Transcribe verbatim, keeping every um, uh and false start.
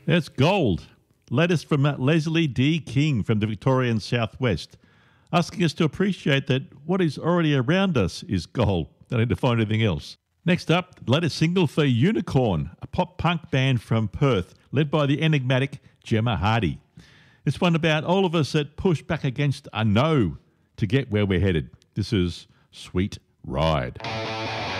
It's gold. Latest from Leslie D. King from the Victorian Southwest, asking us to appreciate that what is already around us is gold. Don't need to find anything else. Next up, the latest single for Unicorn, a pop-punk band from Perth, led by the enigmatic Gemma Hardy. It's one about all of us that push back against a no to get where we're headed. This is Sweet Ride.